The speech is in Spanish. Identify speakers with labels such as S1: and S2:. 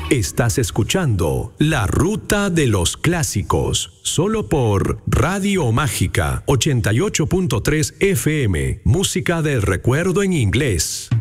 S1: Estás escuchando La Ruta de los Clásicos, solo por Radio Mágica 88.3 FM, música del recuerdo en inglés.